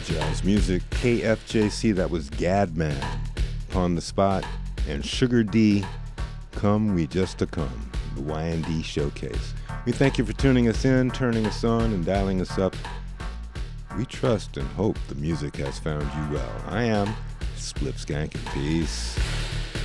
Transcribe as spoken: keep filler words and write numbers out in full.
Jazz music, K F J C, that was Gadman, Upon the Spot, and Sugar D, Come We Just to Come, the Y and D Showcase. We thank you for tuning us in, turning us on, and dialing us up. We trust and hope the music has found you well. I am Splip Skank, and peace.